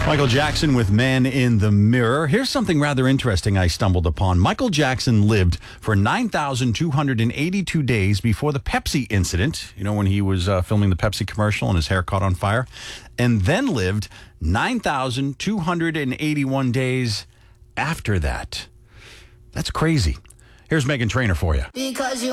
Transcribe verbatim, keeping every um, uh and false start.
Michael Jackson with Man in the Mirror. Here's something rather interesting I stumbled upon. Michael Jackson lived for nine thousand two hundred eighty-two days before the Pepsi incident, you know, when he was uh, filming the Pepsi commercial and his hair caught on fire, and then lived nine thousand two hundred eighty-one days after that. That's crazy. Here's Meghan Trainor for you. Because you